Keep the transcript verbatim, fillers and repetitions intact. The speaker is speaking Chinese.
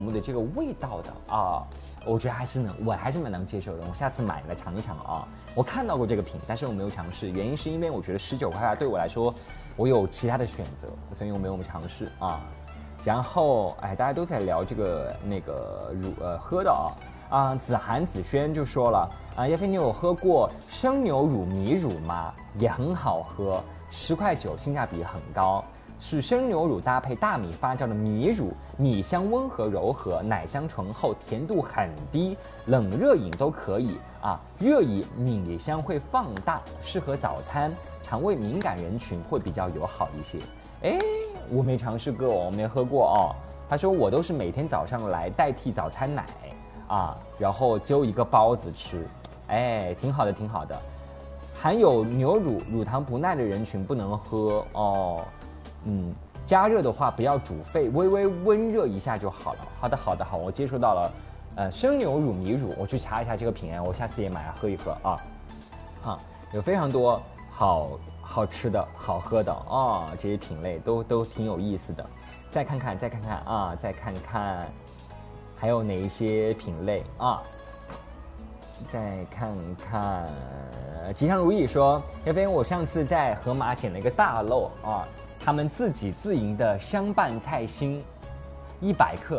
的这个味道的啊，我觉得还是能，我还是蛮能接受的。我下次买来尝一尝啊。我看到过这个品，但是我没有尝试，原因是因为我觉得十九块对我来说，我有其他的选择，所以我没有尝试啊。然后哎，大家都在聊这个那个乳呃喝的啊啊，子涵子轩就说了啊，叶飞你有喝过生牛乳米乳吗？也很好喝，十块九，性价比很高。是生牛乳搭配大米发酵的米乳，米香温和柔和，奶香醇厚，甜度很低，冷热饮都可以啊。热饮米香会放大，适合早餐，肠胃敏感人群会比较友好一些。哎，我没尝试过，我没喝过哦。他说我都是每天早上来代替早餐奶啊，然后揪一个包子吃，哎，挺好的，挺好的。含有牛乳、乳糖不耐的人群不能喝哦。嗯，加热的话不要煮沸，微微温热一下就好了。好的，好的，好，我接收到了。呃，生牛乳米乳，我去查一下这个品牌，我下次也买来喝一喝啊。啊，有非常多好好吃的好喝的啊，这些品类都都挺有意思的。再看看，再看看啊，再看看还有哪一些品类啊？再看看，吉祥如意说，因为我上次在盒马捡了一个大漏啊。他们自己自营的香拌菜心，一百克